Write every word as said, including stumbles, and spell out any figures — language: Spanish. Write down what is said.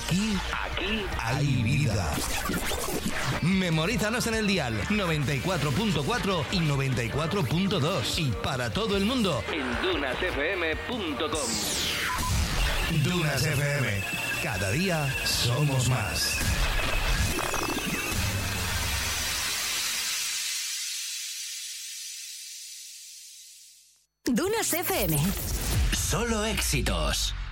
Aquí, aquí hay vida. Memorízanos en el dial noventa y cuatro punto cuatro y noventa y cuatro punto dos. Y para todo el mundo en dunas f m punto com. Dunas F M. Cada día somos más. Dunas F M. Solo éxitos.